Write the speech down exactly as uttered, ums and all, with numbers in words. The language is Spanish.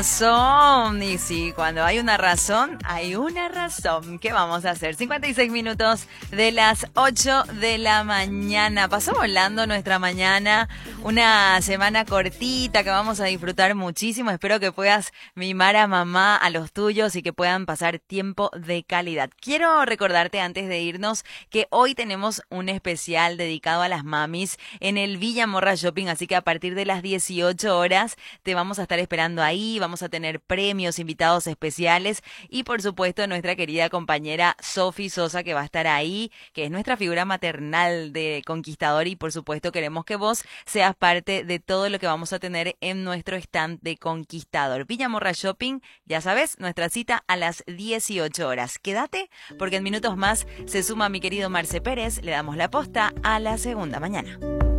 Razón. Y sí, cuando hay una razón, hay una razón. ¿Qué vamos a hacer? cincuenta y seis minutos de las ocho de la mañana. Pasó volando nuestra mañana. Una semana cortita que vamos a disfrutar muchísimo. Espero que puedas mimar a mamá, a los tuyos y que puedan pasar tiempo de calidad. Quiero recordarte antes de irnos que hoy tenemos un especial dedicado a las mamis en el Villa Morra Shopping. Así que a partir de las dieciocho horas te vamos a estar esperando ahí. Vamos a tener premios, invitados especiales y por supuesto nuestra querida compañera Sofi Sosa que va a estar ahí, que es nuestra figura maternal de Conquistador y por supuesto queremos que vos seas parte de todo lo que vamos a tener en nuestro stand de Conquistador. Villa Morra Shopping, ya sabes, nuestra cita a las dieciocho horas. Quédate porque en minutos más se suma mi querido Marce Pérez, le damos la posta a la segunda mañana.